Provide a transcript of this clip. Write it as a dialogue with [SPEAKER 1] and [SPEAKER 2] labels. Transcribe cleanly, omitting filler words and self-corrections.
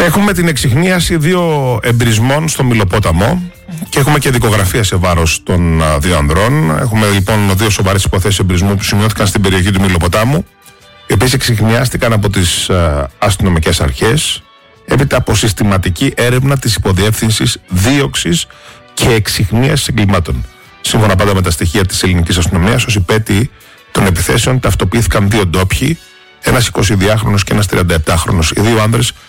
[SPEAKER 1] Έχουμε την εξιχνίαση 2 εμπρισμών στο Μυλοπόταμο και έχουμε και δικογραφία σε βάρος των 2 ανδρών. Έχουμε λοιπόν 2 σοβαρές υποθέσεις εμπρισμού που σημειώθηκαν στην περιοχή του Μυλοποτάμου, οι οποίες εξιχνιάστηκαν από τις αστυνομικές αρχές έπειτα από συστηματική έρευνα της υποδιεύθυνσης δίωξης και εξιχνίασης εγκλημάτων. Σύμφωνα πάντα με τα στοιχεία της ελληνικής αστυνομίας, ως υπέτειοι των επιθέσεων ταυτοποιήθηκαν 2 ντόπιοι, ένας 22χρονος και ένας 37χρονος. Οι 2 άνδρες